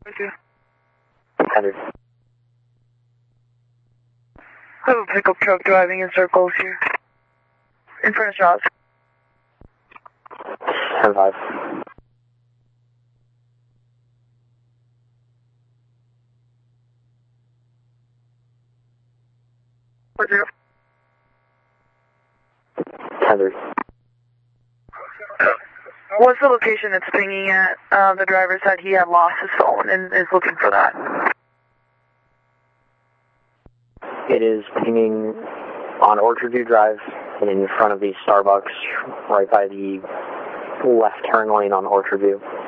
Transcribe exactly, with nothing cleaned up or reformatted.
Thank you. Hundred. I have a pickup truck driving in circles here. In front of shops. ten five. Four zero. ten three. What's the location it's pinging at? Uh, the driver said he had lost his phone and is looking for that. It is pinging on Orchard View Drive in front of the Starbucks right by the left turn lane on Orchard View.